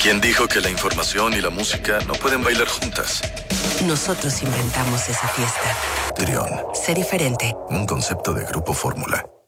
¿Quién dijo que la información y la música no pueden bailar juntas? Nosotros inventamos esa fiesta. Trión, Sé diferente. un concepto de Grupo Fórmula.